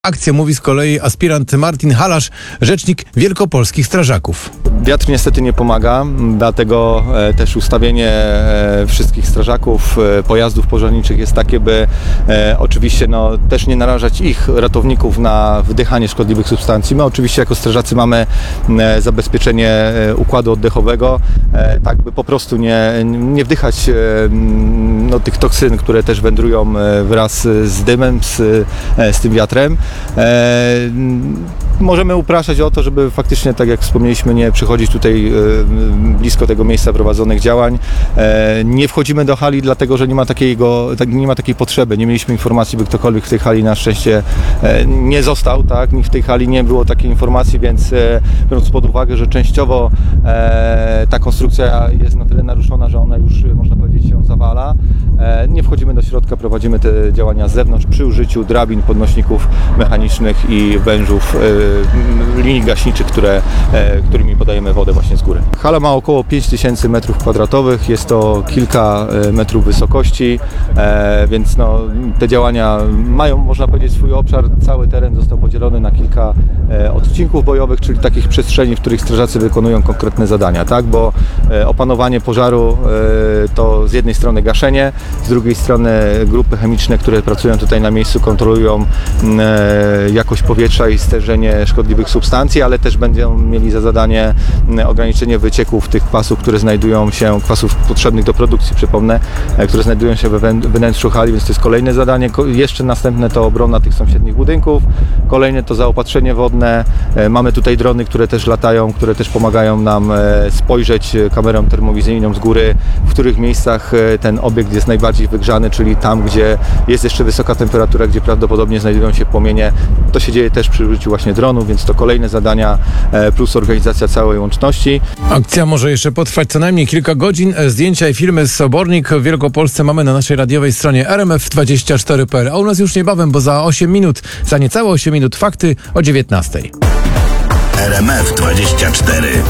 Akcję mówi z kolei aspirant Martin Halasz, rzecznik wielkopolskich strażaków. Wiatr niestety nie pomaga, dlatego też ustawienie wszystkich strażaków, pojazdów pożarniczych jest takie, by oczywiście też nie narażać ich, ratowników, na wdychanie szkodliwych substancji. My oczywiście jako strażacy mamy zabezpieczenie układu oddechowego, tak by po prostu nie wdychać tych toksyn, które też wędrują wraz z dymem, z tym wiatrem. Możemy upraszać o to, żeby faktycznie, tak jak wspomnieliśmy, nie przychodzić tutaj blisko tego miejsca prowadzonych działań. Nie wchodzimy do hali, dlatego że nie ma takiej potrzeby. Nie mieliśmy informacji, by ktokolwiek w tej hali na szczęście nie został, tak? Nikt w tej hali nie było takiej informacji, więc biorąc pod uwagę, że częściowo ta konstrukcja jest na tyle naruszona, że ona już, można powiedzieć, się zawala, nie wchodzimy do środka, prowadzimy te działania z zewnątrz przy użyciu drabin, podnośników mechanicznych i wężów, linii gaśniczych, którymi podajemy wodę właśnie z góry. Hala ma około 5000 m2, jest to kilka metrów wysokości, więc te działania mają, można powiedzieć, swój obszar. Cały teren został podzielony na kilka odcinków bojowych, czyli takich przestrzeni, w których strażacy wykonują konkretne zadania, tak? Bo opanowanie pożaru to z jednej strony gaszenie, z drugiej strony grupy chemiczne, które pracują tutaj na miejscu, kontrolują jakość powietrza i stężenie szkodliwych substancji, ale też będą mieli za zadanie ograniczenie wycieków tych kwasów, kwasów potrzebnych do produkcji, przypomnę, które znajdują się we wnętrzu hali, więc to jest kolejne zadanie. Jeszcze następne to obrona tych sąsiednich budynków, kolejne to zaopatrzenie wodne. Mamy tutaj drony, które też latają, które też pomagają nam spojrzeć kamerą termowizyjną z góry, w których miejscach ten obiekt jest najbardziej wygrzany, czyli tam, gdzie jest jeszcze wysoka temperatura, gdzie prawdopodobnie znajdują się płomienie. To się dzieje też przy użyciu właśnie dronów, więc to kolejne zadania plus organizacja całej łączności. Akcja może jeszcze potrwać co najmniej kilka godzin. Zdjęcia i filmy z Sobornik w Wielkopolsce mamy na naszej radiowej stronie rmf24.pl. A u nas już niebawem, bo za niecałe 8 minut fakty o 19:00. RMF24.